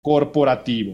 corporativo.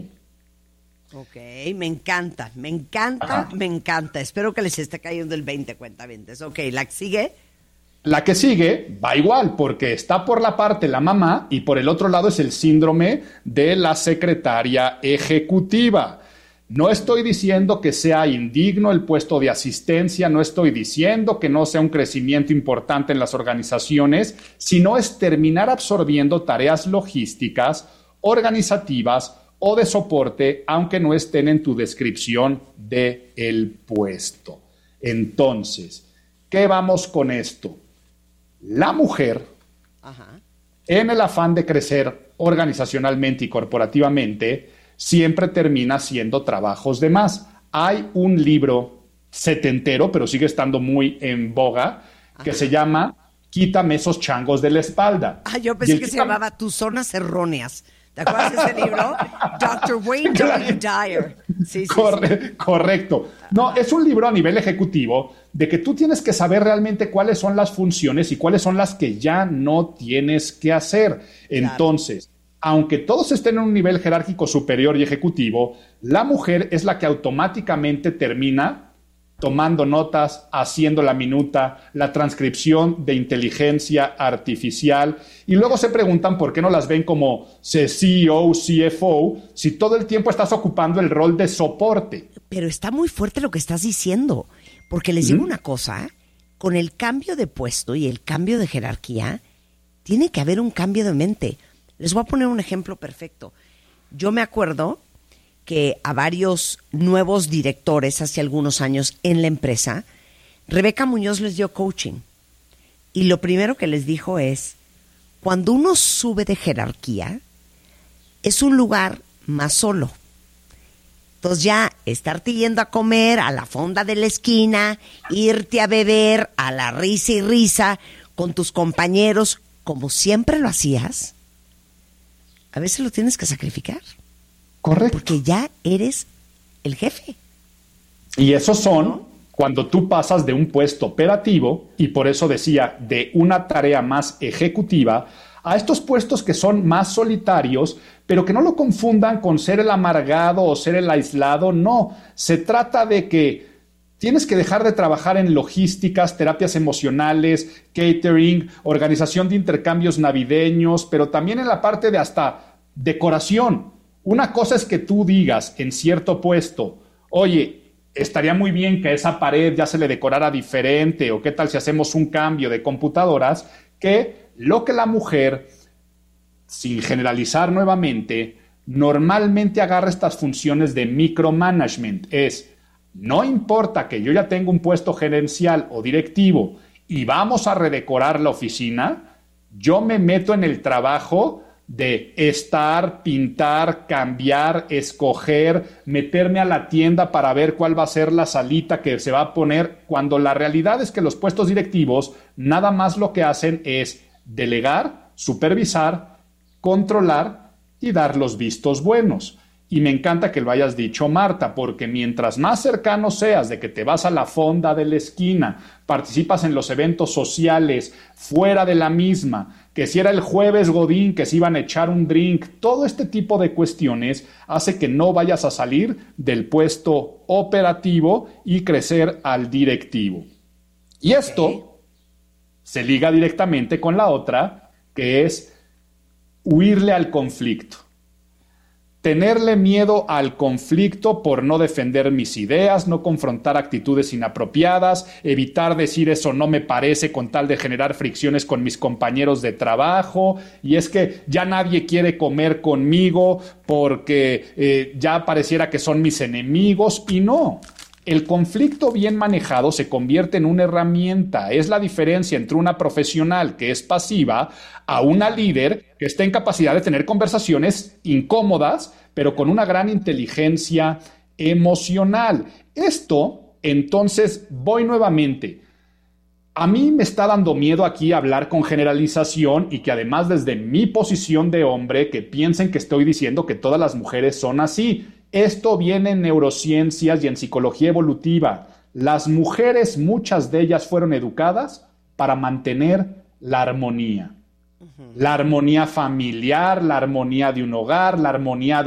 Ok, me encanta, me encanta, Ajá. me encanta. Espero que les esté cayendo el 20, cuentavientes. Ok, ¿la que sigue? La que sigue va igual, porque está por la parte la mamá y por el otro lado es el síndrome de la secretaria ejecutiva. No estoy diciendo que sea indigno el puesto de asistencia, no estoy diciendo que no sea un crecimiento importante en las organizaciones, sino es terminar absorbiendo tareas logísticas, organizativas o de soporte, aunque no estén en tu descripción del puesto. Entonces, ¿qué vamos con esto? La mujer, Ajá. en el afán de crecer organizacionalmente y corporativamente, siempre termina haciendo trabajos de más. Hay un libro setentero, pero sigue estando muy en boga, que se llama Quítame esos changos de la espalda. Ah, yo Y pensé el que se quítame- llamaba Tus zonas erróneas. ¿Te acuerdas de ese libro? Doctor Wayne W. Dyer. Sí, sí, sí. Correcto. No, es un libro a nivel ejecutivo de que tú tienes que saber realmente cuáles son las funciones y cuáles son las que ya no tienes que hacer. Entonces, aunque todos estén en un nivel jerárquico superior y ejecutivo, la mujer es la que automáticamente termina tomando notas, haciendo la minuta, la transcripción de inteligencia artificial, y luego se preguntan por qué no las ven como CEO, CFO, si todo el tiempo estás ocupando el rol de soporte. Pero está muy fuerte lo que estás diciendo, porque les digo una cosa, con el cambio de puesto y el cambio de jerarquía, tiene que haber un cambio de mente. Les voy a poner un ejemplo perfecto. Yo me acuerdo que a varios nuevos directores hace algunos años en la empresa, Rebeca Muñoz les dio coaching. Y lo primero que les dijo es, cuando uno sube de jerarquía, es un lugar más solo. Entonces ya estarte yendo a comer a la fonda de la esquina, irte a beber a la risa y risa con tus compañeros, como siempre lo hacías, a veces lo tienes que sacrificar. Correcto. Porque ya eres el jefe. Y esos son cuando tú pasas de un puesto operativo, y por eso decía, de una tarea más ejecutiva, a estos puestos que son más solitarios, pero que no lo confundan con ser el amargado o ser el aislado. No, se trata de que tienes que dejar de trabajar en logísticas, terapias emocionales, catering, organización de intercambios navideños, pero también en la parte de hasta decoración. Una cosa es que tú digas en cierto puesto, oye, estaría muy bien que a esa pared ya se le decorara diferente, o qué tal si hacemos un cambio de computadoras, que lo que la mujer, sin generalizar nuevamente, normalmente agarra estas funciones de micromanagement. Es, no importa que yo ya tenga un puesto gerencial o directivo y vamos a redecorar la oficina, yo me meto en el trabajo de estar, pintar, cambiar, escoger, meterme a la tienda para ver cuál va a ser la salita que se va a poner, cuando la realidad es que los puestos directivos nada más lo que hacen es delegar, supervisar, controlar y dar los vistos buenos. Y me encanta que lo hayas dicho, Marta, porque mientras más cercano seas de que te vas a la fonda de la esquina, participas en los eventos sociales, fuera de la misma, que si era el jueves Godín, que se iban a echar un drink, todo este tipo de cuestiones hace que no vayas a salir del puesto operativo y crecer al directivo. Y esto se liga directamente con la otra, que es huirle al conflicto. Tenerle miedo al conflicto por no defender mis ideas, no confrontar actitudes inapropiadas, evitar decir eso no me parece con tal de generar fricciones con mis compañeros de trabajo, y es que ya nadie quiere comer conmigo porque ya pareciera que son mis enemigos, y no. El conflicto bien manejado se convierte en una herramienta. Es la diferencia entre una profesional que es pasiva a una líder que está en capacidad de tener conversaciones incómodas, pero con una gran inteligencia emocional. Esto, entonces, voy nuevamente. A mí me está dando miedo aquí hablar con generalización y que además desde mi posición de hombre que piensen que estoy diciendo que todas las mujeres son así. Esto viene en neurociencias y en psicología evolutiva. Las mujeres, muchas de ellas fueron educadas para mantener la armonía. La armonía familiar, la armonía de un hogar, la armonía